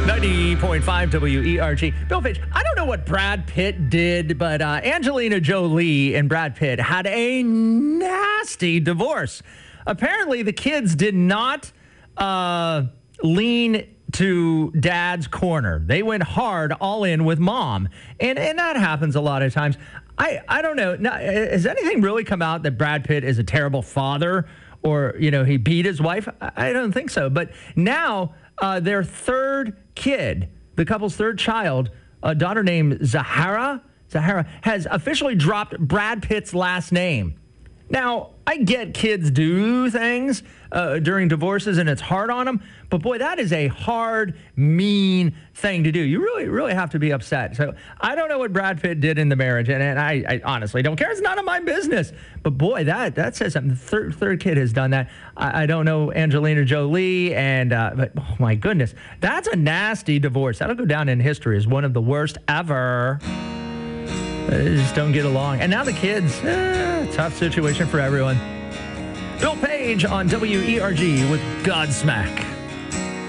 90.5 WERG. Bill Page, I don't know what Brad Pitt did, but Angelina Jolie and Brad Pitt had a nasty divorce. Apparently, the kids did not lean to dad's corner. They went hard all in with mom. And that happens a lot of times. I don't know. Now, has anything really come out that Brad Pitt is a terrible father or, he beat his wife? I don't think so. But now their third kid, the couple's third child, a daughter named Zahara, has officially dropped Brad Pitt's last name. Now, I get kids do things during divorces and it's hard on them, but boy, that is a hard, mean thing to do. You really have to be upset. So I don't know what Brad Pitt did in the marriage, and I honestly don't care. It's none of my business. But boy, that says something. The third kid has done that. I don't know Angelina Jolie, but oh my goodness, that's a nasty divorce. That'll go down in history as one of the worst ever. They just don't get along. And now the kids, tough situation for everyone. Bill Page on WERG with Godsmack.